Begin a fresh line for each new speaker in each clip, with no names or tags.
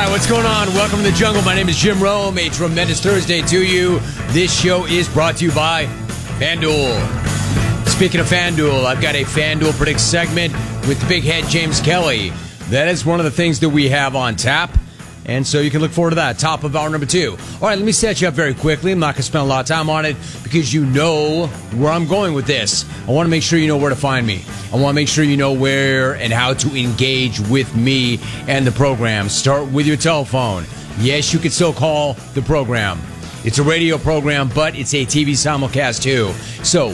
right, what's going on? Welcome to the jungle. My name is Jim Rome. A tremendous Thursday to you. This show is brought to you by FanDuel. Speaking of FanDuel, I've got a FanDuel Predict segment with the big head James Kelly. That is one of the things that we have on tap, and so you can look forward to that. Top of hour number 2. All right, let me set you up very quickly. I'm not going to spend a lot of time on it because you know where I'm going with this. I want to make sure you know where to find me. I want to make sure you know where and how to engage with me and the program. Start with your telephone. Yes, you can still call the program. It's a radio program, but it's a TV simulcast too. So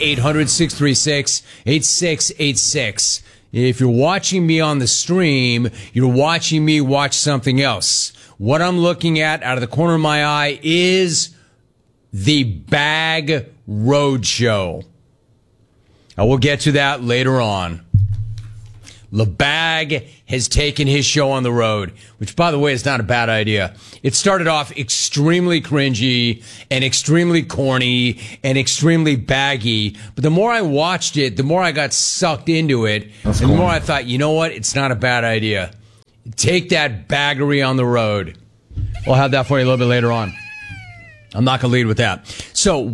1-800-636-8686. If you're watching me on the stream, you're watching me watch something else. What I'm looking at out of the corner of my eye is the Bag Roadshow. I will get to that later on. LeBag has taken his show on the road, which, by the way, is not a bad idea. It started off extremely cringy and extremely corny and extremely baggy. But the more I watched it, the more I got sucked into it. And the more I thought, you know what? It's not a bad idea. Take that baggery on the road. We'll have that for you a little bit later on. I'm not going to lead with that. So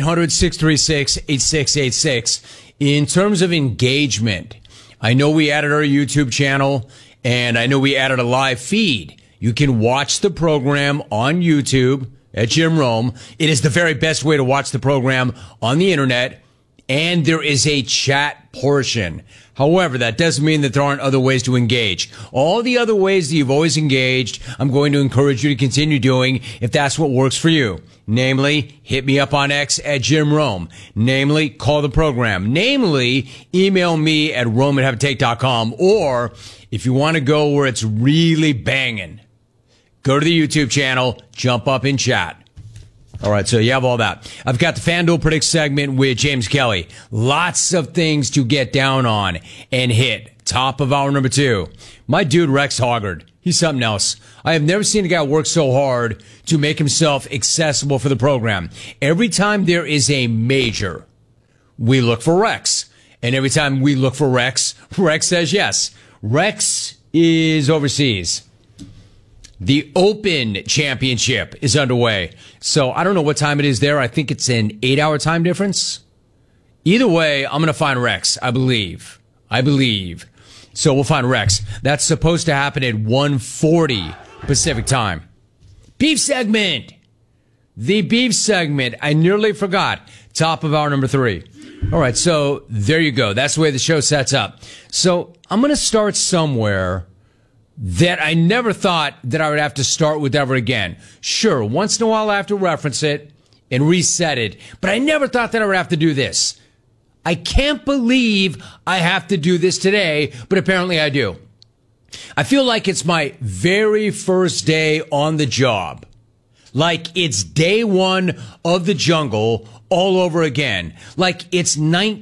1-800-636-8686. In terms of engagement, I know we added our YouTube channel, and I know we added a live feed. You can watch the program on YouTube at Jim Rome. It is the very best way to watch the program on the internet, and there is a chat portion. However, that doesn't mean that there aren't other ways to engage. All the other ways that you've always engaged, I'm going to encourage you to continue doing if that's what works for you. Namely, hit me up on X at Jim Rome. Namely, call the program. Namely, email me at rome@haveatake.com. Or, if you want to go where it's really banging, go to the YouTube channel, jump up and chat. All right, so you have all that. I've got the FanDuel Predict segment with James Kelly. Lots of things to get down on and hit. Top of hour number 2. My dude, Rex Hoggard. He's something else. I have never seen a guy work so hard to make himself accessible for the program. Every time there is a major, we look for Rex. And every time we look for Rex, Rex says yes. Rex is overseas. The Open Championship is underway. So I don't know what time it is there. I think it's an 8-hour time difference. Either way, I'm going to find Rex, I believe. So we'll find Rex. That's supposed to happen at 1:40 Pacific time. Beef segment. The beef segment. I nearly forgot. Top of hour number 3. All right, so there you go. That's the way the show sets up. So I'm going to start somewhere that I never thought that I would have to start with ever again. Sure, once in a while I have to reference it and reset it, but I never thought that I would have to do this. I can't believe I have to do this today, but apparently I do. I feel like it's my very first day on the job. Like it's day one of the jungle all over again. Like it's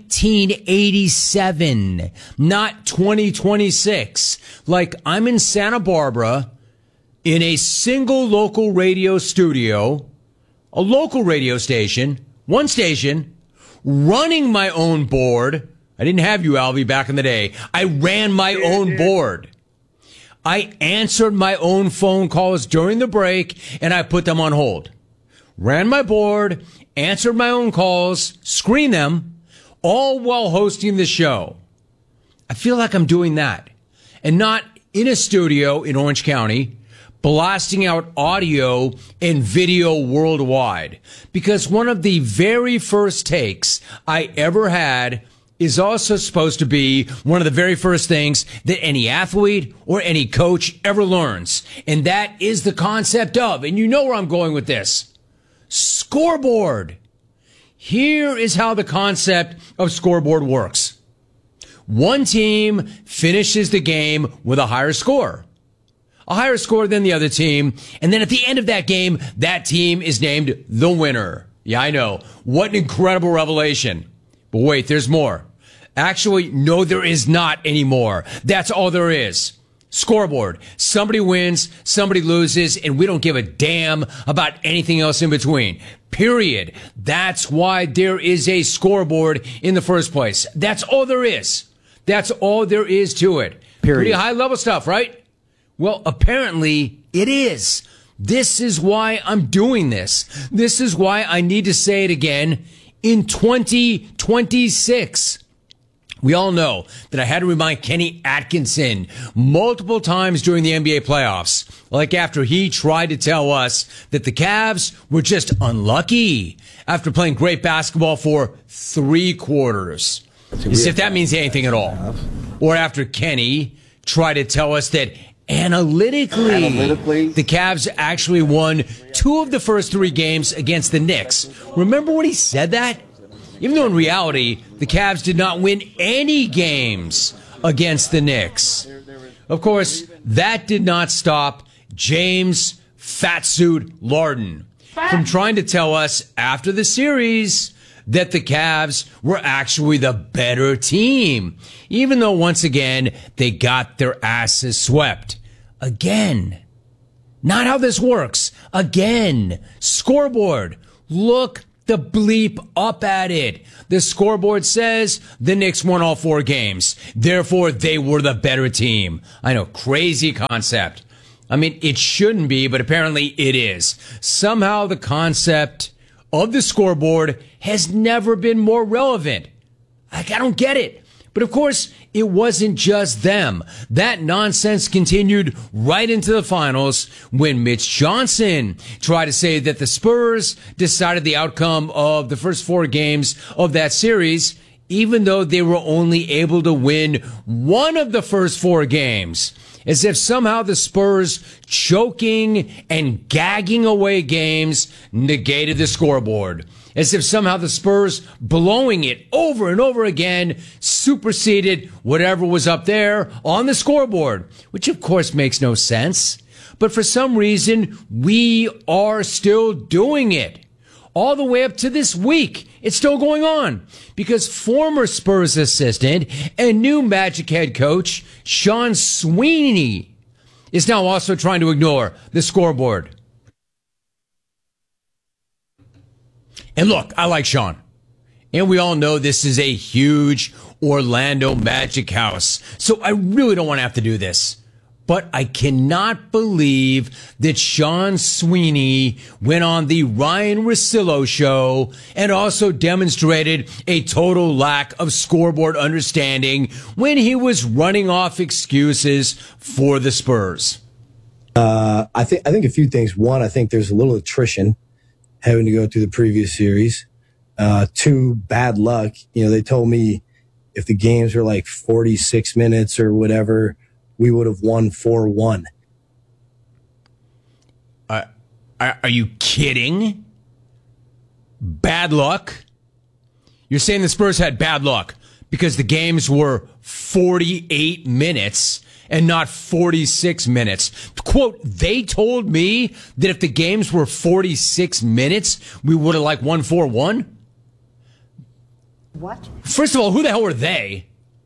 1987, not 2026. Like I'm in Santa Barbara in a single local radio studio, a local radio station, one station, running my own board. I didn't have you, Alvy, back in the day. I ran my own board. I answered my own phone calls during the break, and I put them on hold. Ran my board, answered my own calls, screened them, all while hosting the show. I feel like I'm doing that, and not in a studio in Orange County, blasting out audio and video worldwide. Because one of the very first takes I ever had is also supposed to be one of the very first things that any athlete or any coach ever learns. And that is the concept of, and you know where I'm going with this, scoreboard. Here is how the concept of scoreboard works. One team finishes the game with a higher score than the other team. And then at the end of that game, that team is named the winner. Yeah, I know. What an incredible revelation. But wait, there's more. Actually, no, there is not anymore. That's all there is. Scoreboard. Somebody wins, somebody loses, and we don't give a damn about anything else in between. Period. That's why there is a scoreboard in the first place. That's all there is. That's all there is to it.
Period.
Pretty high level stuff, right? Well, apparently it is. This is why I'm doing this. This is why I need to say it again in 2026. We all know that I had to remind Kenny Atkinson multiple times during the NBA playoffs, like after he tried to tell us that the Cavs were just unlucky after playing great basketball for 3 quarters. As if that means anything at all. Or after Kenny tried to tell us that analytically, the Cavs actually won 2 of the first 3 games against the Knicks. Remember when he said that? Even though in reality, the Cavs did not win any games against the Knicks. Of course, that did not stop James Fatsuit Larden from trying to tell us after the series that the Cavs were actually the better team, even though once again, they got their asses swept. Again. Not how this works. Again. Scoreboard. Look the bleep up at it. The scoreboard says the Knicks won all 4 games. Therefore, they were the better team. I know, crazy concept. I mean, it shouldn't be, but apparently it is. Somehow the concept of the scoreboard has never been more relevant. Like, I don't get it. But of course, it wasn't just them. That nonsense continued right into the finals when Mitch Johnson tried to say that the Spurs decided the outcome of the first 4 games of that series, even though they were only able to win 1 of the first 4 games. As if somehow the Spurs choking and gagging away games negated the scoreboard. As if somehow the Spurs blowing it over and over again superseded whatever was up there on the scoreboard, which of course makes no sense. But for some reason, we are still doing it. All the way up to this week, it's still going on because former Spurs assistant and new Magic head coach Sean Sweeney is now also trying to ignore the scoreboard. And look, I like Sean. And we all know this is a huge Orlando Magic house. So I really don't want to have to do this. But I cannot believe that Sean Sweeney went on the Ryan Russillo show and also demonstrated a total lack of scoreboard understanding when he was running off excuses for the Spurs.
I think a few things. One, I think there's a little attrition having to go through the previous series. 2, bad luck. You know, they told me if the games were like 46 minutes or whatever, we would have won 4-1.
Are you kidding? Bad luck? You're saying the Spurs had bad luck because the games were 48 minutes and not 46 minutes. Quote, they told me that if the games were 46 minutes, we would have like won 4-1?
What?
First of all, who the hell were they?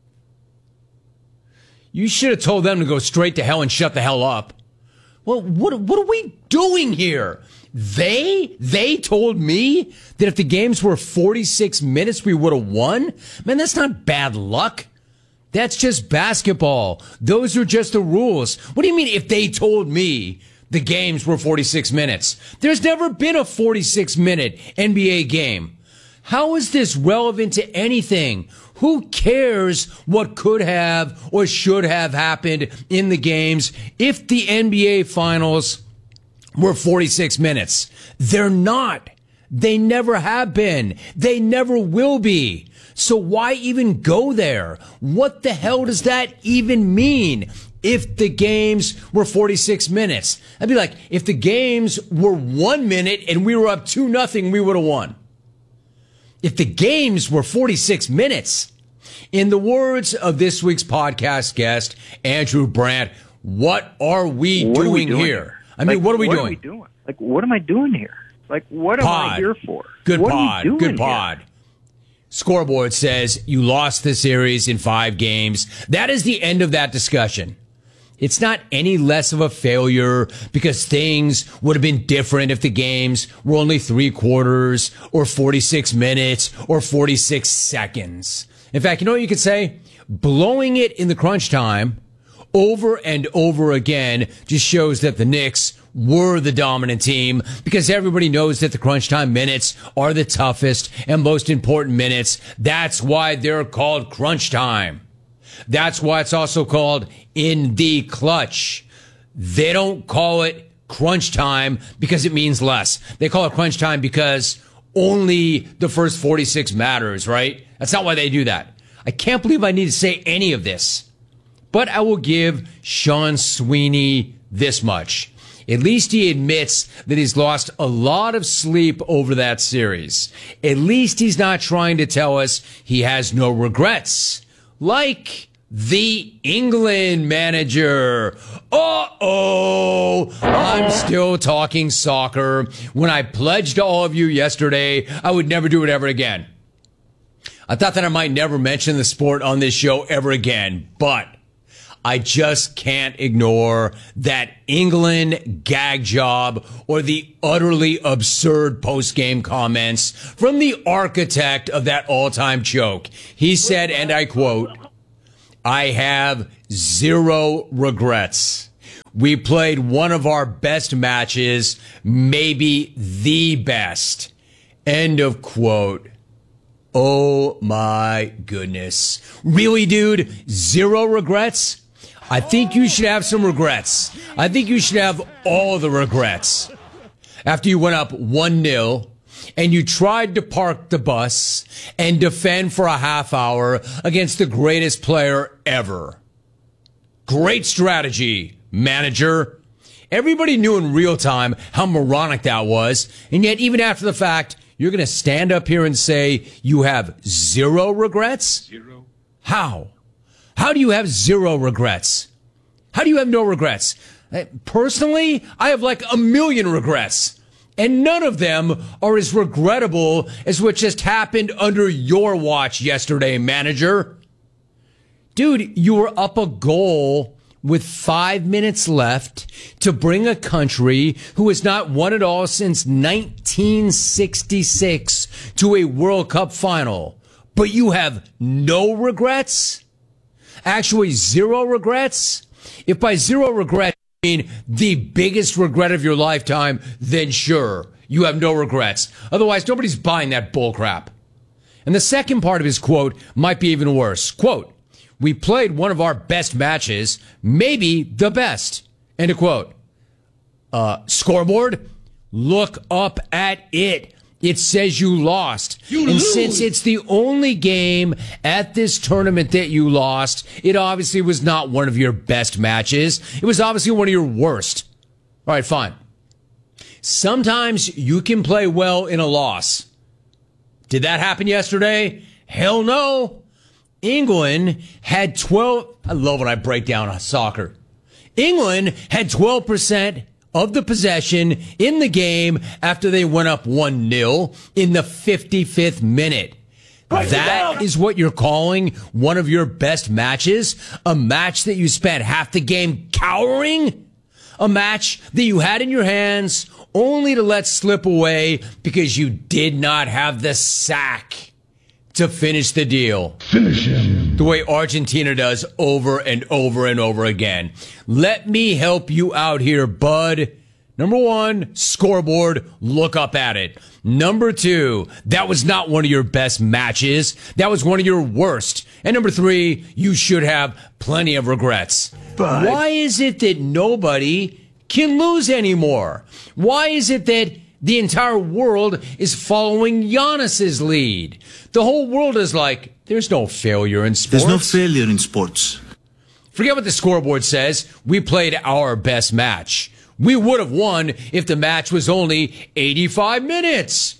You should have told them to go straight to hell and shut the hell up. Well, what are we doing here? They told me that if the games were 46 minutes, we would have won? Man, that's not bad luck. That's just basketball. Those are just the rules. What do you mean if they told me the games were 46 minutes? There's never been a 46-minute NBA game. How is this relevant to anything? Who cares what could have or should have happened in the games if the NBA Finals were 46 minutes? They're not. They never have been. They never will be. So why even go there? What the hell does that even mean? If the games were 46 minutes, I'd be like, if the games were 1 minute and we were up 2-0, we would have won. If the games were 46 minutes, in the words of this week's podcast guest, Andrew Brandt, what are we doing here? I mean, what are we doing?
What are we doing? Like, what am I doing here? Like, what am I here for?
Good
what
pod. Good pod.
Here?
Scoreboard says you lost the series in 5 games. That is the end of that discussion. It's not any less of a failure because things would have been different if the games were only 3 quarters or 46 minutes or 46 seconds. In fact, you know what you could say? Blowing it in the crunch time over and over again just shows that the Knicks were the dominant team, because everybody knows that the crunch time minutes are the toughest and most important minutes. That's why they're called crunch time. That's why it's also called in the clutch. They don't call it crunch time because it means less. They call it crunch time because only the first 46 matters, right? That's not why they do that. I can't believe I need to say any of this, but I will give Sean Sweeney this much. At least he admits that he's lost a lot of sleep over that series. At least he's not trying to tell us he has no regrets. Like the England manager. I'm still talking soccer when I pledged to all of you yesterday I would never do it ever again. I thought that I might never mention the sport on this show ever again, but I just can't ignore that England gag job or the utterly absurd post-game comments from the architect of that all-time joke. He said, and I quote, "I have zero regrets. We played one of our best matches, maybe the best." End of quote. Oh my goodness. Really, dude? Zero regrets? I think you should have some regrets. I think you should have all the regrets. After you went up 1-0 and you tried to park the bus and defend for a half hour against the greatest player ever. Great strategy, manager. Everybody knew in real time how moronic that was, and yet even after the fact, you're going to stand up here and say you have zero regrets? Zero. How? How do you have zero regrets? How do you have no regrets? Personally, I have like a million regrets. And none of them are as regrettable as what just happened under your watch yesterday, manager. Dude, you were up a goal with 5 minutes left to bring a country who has not won it all since 1966 to a World Cup final. But you have no regrets? Actually, zero regrets? If by zero regrets you mean the biggest regret of your lifetime, then sure, you have no regrets. Otherwise, nobody's buying that bullcrap. And the second part of his quote might be even worse. Quote, "We played one of our best matches, maybe the best." End of quote. Scoreboard? Look up at it. It says you lost. Since it's the only game at this tournament that you lost, it obviously was not one of your best matches. It was obviously one of your worst. All right, fine. Sometimes you can play well in a loss. Did that happen yesterday? Hell no. England had 12. I love when I break down soccer. England had 12% of the possession in the game after they went up 1-0 in the 55th minute. That is what you're calling one of your best matches? A match that you spent half the game cowering? A match that you had in your hands only to let slip away because you did not have the sack to finish the deal. Finish him. The way Argentina does over and over and over again. Let me help you out here, bud. Number one, scoreboard, look up at it. Number two, that was not one of your best matches. That was one of your worst. And number three, you should have plenty of regrets. But why is it that nobody can lose anymore? Why is it that the entire world is following Giannis's lead? The whole world is like, there's no failure in sports.
There's no failure in sports.
Forget what the scoreboard says. We played our best match. We would have won if the match was only 85 minutes.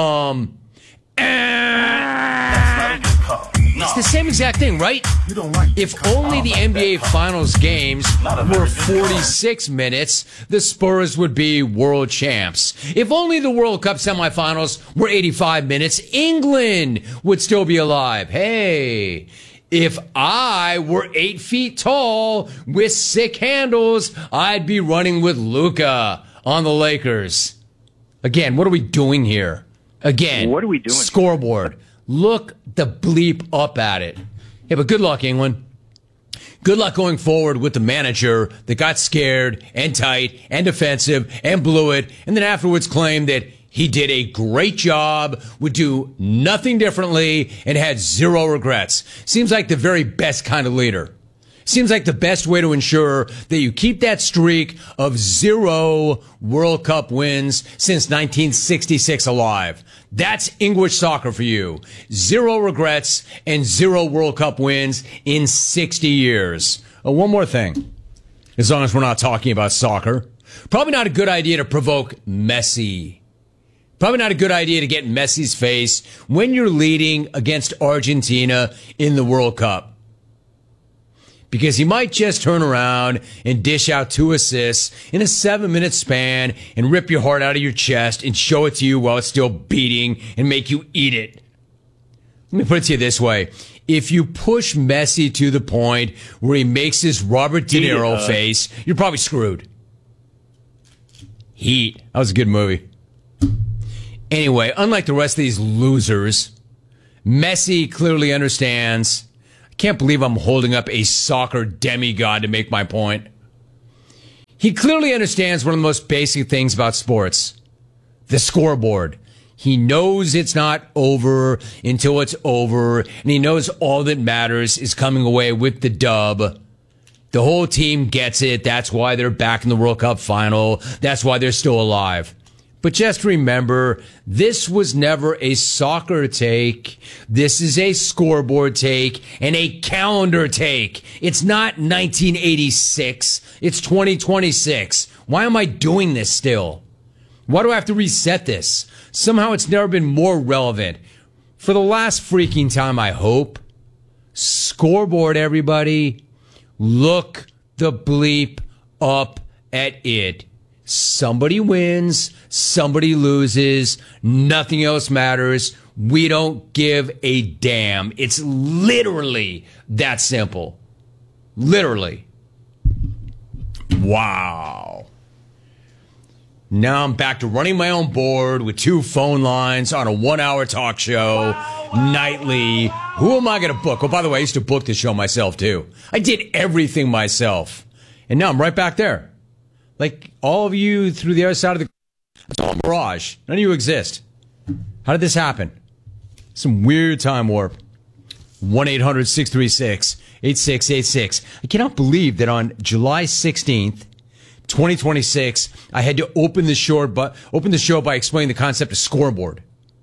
It's the same exact thing, right? If only the NBA Finals games were 46 minutes, the Spurs would be world champs. If only the World Cup semifinals were 85 minutes, England would still be alive. Hey, if I were 8 feet tall with sick handles, I'd be running with Luka on the Lakers. Again, what are we doing here? Again,
what are we doing?
Scoreboard. Look the bleep up at it. Yeah, but good luck, England. Good luck going forward with the manager that got scared and tight and defensive and blew it, and then afterwards claimed that he did a great job, would do nothing differently, and had zero regrets. Seems like the very best kind of leader. Seems like the best way to ensure that you keep that streak of 0 World Cup wins since 1966 alive. That's English soccer for you. 0 regrets and 0 World Cup wins in 60 years. One more thing, as long as we're not talking about soccer. Probably not a good idea to provoke Messi. Probably not a good idea to get in Messi's face when you're leading against Argentina in the World Cup. Because he might just turn around and dish out 2 assists in a 7-minute span and rip your heart out of your chest and show it to you while it's still beating and make you eat it. Let me put it to you this way. If you push Messi to the point where he makes his Robert De Niro face, you're probably screwed. Heat. That was a good movie. Anyway, unlike the rest of these losers, Messi clearly understands. I can't believe I'm holding up a soccer demigod to make my point. He clearly understands one of the most basic things about sports, the scoreboard. He knows it's not over until it's over, and he knows all that matters is coming away with the dub. The whole team gets it. That's why they're back in the World Cup final. That's why they're still alive. But just remember, this was never a soccer take. This is a scoreboard take and a calendar take. It's not 1986. It's 2026. Why am I doing this still? Why do I have to reset this? Somehow it's never been more relevant. For the last freaking time, I hope. Scoreboard, everybody. Look the bleep up at it. Somebody wins, somebody loses, nothing else matters. We don't give a damn. It's literally that simple. Literally. Wow. Now I'm back to running my own board with 2 phone lines on a 1-hour talk show nightly. Who am I going to book? Oh, by the way, I used to book the show myself, too. I did everything myself. And now I'm right back there. Like all of you through the other side of the... It's all a mirage. None of you exist. How did this happen? Some weird time warp. 1-800-636-8686. I cannot believe that on July 16th, 2026, I had to open the show by explaining the concept of scoreboard.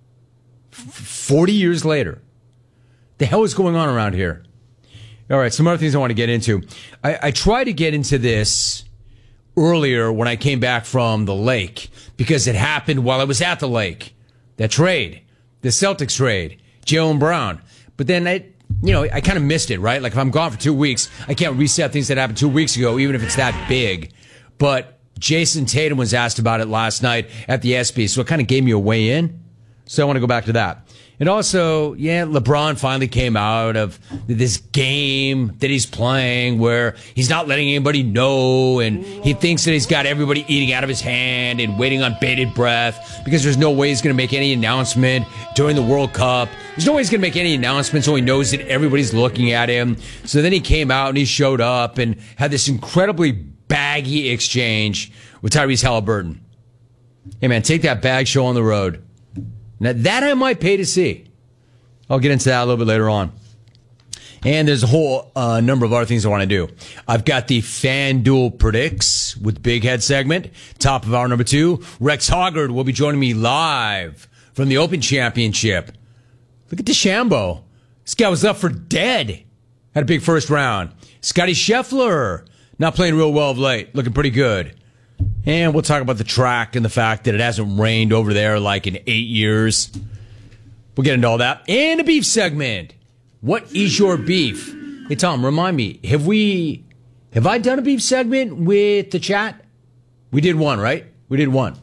40 years later. The hell is going on around here? All right, some other things I want to get into. I tried to get into this earlier when I came back from the lake because it happened while I was at the lake. That trade, the Celtics trade, Jaylen Brown. But then I kind of missed it, right? Like if I'm gone for 2 weeks, I can't reset things that happened 2 weeks ago, even if it's that big. But Jason Tatum was asked about it last night at the ESPY, so it kind of gave me a way in. So I want to go back to that. And also, LeBron finally came out of this game that he's playing where he's not letting anybody know, and he thinks that he's got everybody eating out of his hand and waiting on bated breath because there's no way he's going to make any announcement during the World Cup. There's no way he's going to make any announcement so he knows that everybody's looking at him. So then he came out and he showed up and had this incredibly baggy exchange with Tyrese Halliburton. Hey, man, take that bag show on the road. Now, that I might pay to see. I'll get into that a little bit later on. And there's a whole number of other things I want to do. I've got the FanDuel Predicts with Big Head segment. Top of hour number 2. Rex Hoggard will be joining me live from the Open Championship. Look at DeChambeau. This guy was up for dead. Had a big first round. Scotty Scheffler, not playing real well of late. Looking pretty good. And we'll talk about the track and the fact that it hasn't rained over there like in 8 years. We'll get into all that. And a beef segment. What is your beef? Hey, Tom, remind me, have I done a beef segment with the chat? We did one, right? We did one.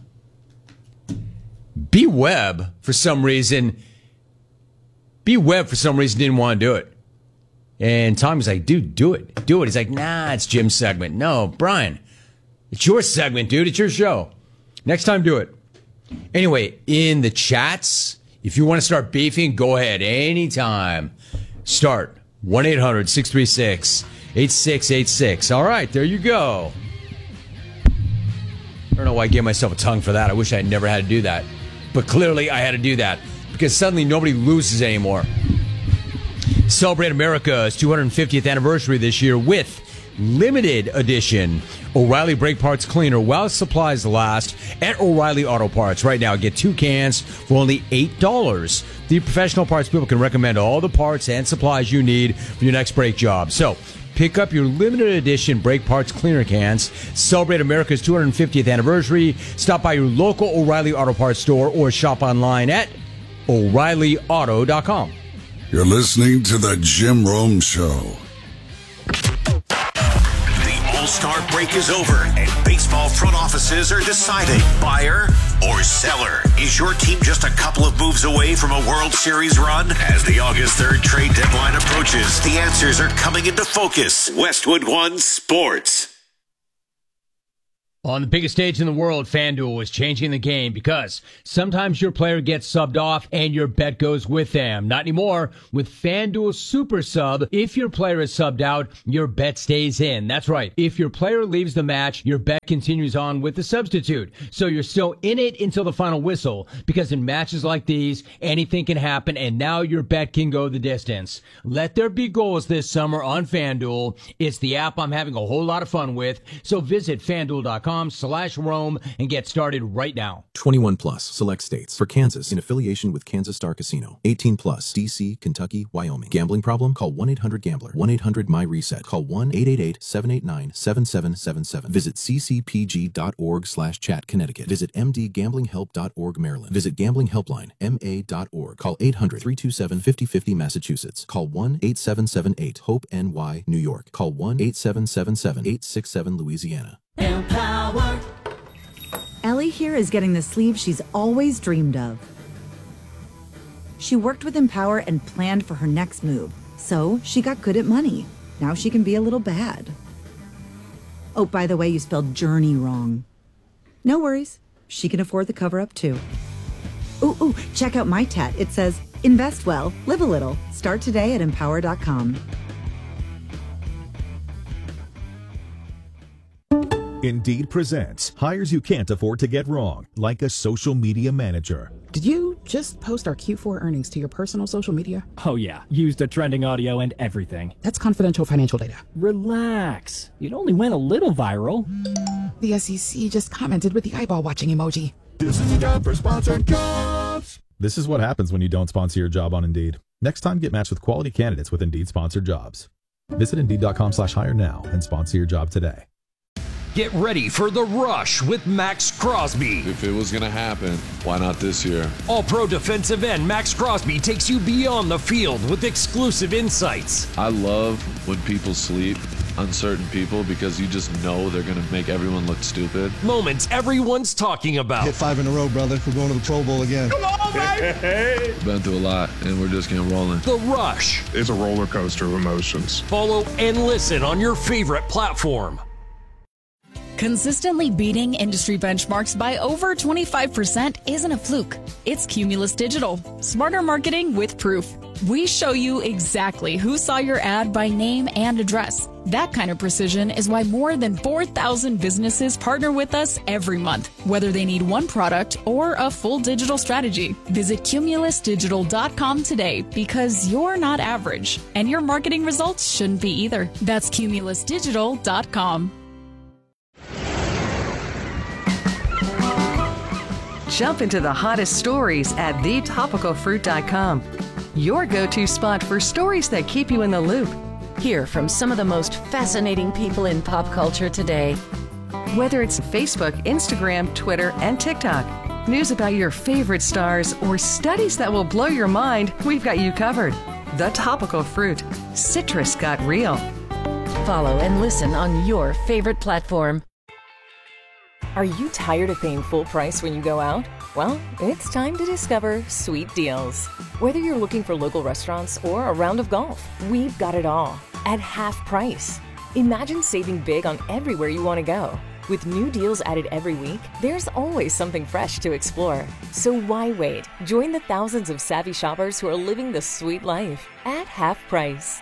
B-Web, for some reason, didn't want to do it. And Tom was like, dude, do it. Do it. He's like, nah, it's Jim's segment. No, Brian. It's your segment, dude. It's your show. Next time, do it. Anyway, in the chats, if you want to start beefing, go ahead. Anytime. Start. 1-800-636 8686. All right, there you go. I don't know why I gave myself a tongue for that. I wish I had never had to do that. But clearly I had to do that because suddenly nobody loses anymore. Celebrate America's 250th anniversary this year with limited edition O'Reilly Brake Parts Cleaner while supplies last at O'Reilly Auto Parts. Right now, get 2 cans for only $8. The professional parts people can recommend all the parts and supplies you need for your next brake job. So, pick up your limited edition brake parts cleaner cans. Celebrate America's 250th anniversary. Stop by your local O'Reilly Auto Parts store or shop online at O'ReillyAuto.com.
You're listening to the Jim Rome Show.
All-Star break is over, and baseball front offices are deciding buyer or seller. Is your team just a couple of moves away from a World Series run? As the August 3rd trade deadline approaches, the answers are coming into focus. Westwood One Sports.
On the biggest stage in the world, FanDuel is changing the game because sometimes your player gets subbed off and your bet goes with them. Not anymore. With FanDuel Super Sub, if your player is subbed out, your bet stays in. That's right. If your player leaves the match, your bet continues on with the substitute. So you're still in it until the final whistle, because in matches like these, anything can happen, and now your bet can go the distance. Let there be goals this summer on FanDuel. It's the app I'm having a whole lot of fun with. So visit FanDuel.com/Rome and get started right now.
21 plus, select states. For Kansas, in affiliation with Kansas Star Casino. 18 plus, D.C., Kentucky, Wyoming. Gambling problem? Call 1-800-GAMBLER. 1-800-MY-RESET. Call 1-888-789-7777. Visit ccpg.org/chat, Connecticut. Visit mdgamblinghelp.org, Maryland. Visit gamblinghelpline, ma.org. Call 800-327-5050, Massachusetts. Call 1-8778-HOPE-NY, New York. Call 1-8777-867, Louisiana.
Empower. Ellie here is getting the sleeve she's always dreamed of. She worked with Empower and planned for her next move, so she got good at money. Now she can be a little bad. Oh, by the way, you spelled journey wrong. No worries. She can afford the cover-up, too. Ooh, check out my tat. It says, invest well, live a little. Start today at empower.com.
Indeed presents hires you can't afford to get wrong, like a social media manager.
Did you just post our Q4 earnings to your personal social media?
Oh yeah, used the trending audio and everything.
That's confidential financial data.
Relax. It only went a little viral.
The SEC just commented with the eyeball watching emoji.
This is a job for sponsored jobs. This is what happens when you don't sponsor your job on Indeed. Next time, get matched with quality candidates with Indeed sponsored jobs. Visit Indeed.com/hire now and sponsor your job today.
Get ready for The Rush with Max Crosby.
If it was going to happen, why not this year?
All-pro defensive end Max Crosby takes you beyond the field with exclusive insights.
I love when people sleep on certain people because you just know they're going to make everyone look stupid.
Moments everyone's talking about.
Hit 5 in a row, brother. We're going to the Pro Bowl again.
Come on, baby! Been through a lot, and we're just getting rolling.
The Rush.
It's a roller coaster of emotions.
Follow and listen on your favorite platform.
Consistently beating industry benchmarks by over 25% isn't a fluke. It's Cumulus Digital. Smarter marketing with proof. We show you exactly who saw your ad by name and address. That kind of precision is why more than 4,000 businesses partner with us every month, whether they need one product or a full digital strategy. Visit cumulusdigital.com today, because you're not average, and your marketing results shouldn't be either. That's cumulusdigital.com.
Jump into the hottest stories at thetopicalfruit.com. Your go-to spot for stories that keep you in the loop.
Hear from some of the most fascinating people in pop culture today.
Whether it's Facebook, Instagram, Twitter, and TikTok, news about your favorite stars, or studies that will blow your mind, we've got you covered. The Topical Fruit. Citrus got real.
Follow and listen on your favorite platform.
Are you tired of paying full price when you go out? Well, it's time to discover Sweet Deals. Whether you're looking for local restaurants or a round of golf, we've got it all at half price. Imagine saving big on everywhere you want to go. With new deals added every week, there's always something fresh to explore. So why wait? Join the thousands of savvy shoppers who are living the sweet life at half price.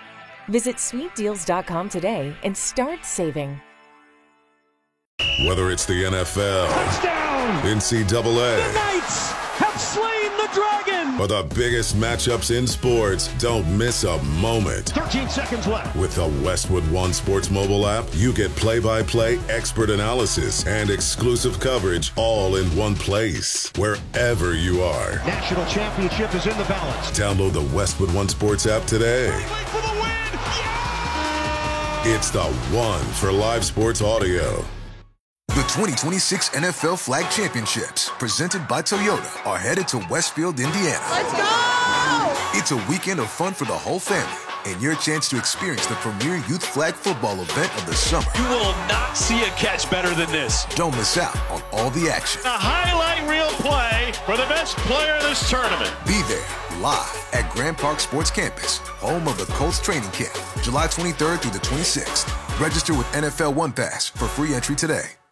Visit sweetdeals.com today and start saving.
Whether it's the NFL,
Touchdown!
NCAA,
The Knights have slain the dragon!
or the biggest matchups in sports, don't miss a moment.
13 seconds left.
With the Westwood One Sports mobile app, you get play-by-play expert analysis and exclusive coverage all in one place, wherever you are.
National championship is in the balance.
Download the Westwood One Sports app today.
Wait for the win! Yeah!
It's the one for live sports audio.
The 2026 NFL Flag Championships, presented by Toyota, are headed to Westfield, Indiana.
Let's go!
It's a weekend of fun for the whole family and your chance to experience the premier youth flag football event of the summer.
You will not see a catch better than this.
Don't miss out on all the action.
A highlight reel play for the best player of this tournament.
Be there live at Grand Park Sports Campus, home of the Colts training camp, July 23rd through the 26th. Register with NFL One Pass for free entry today.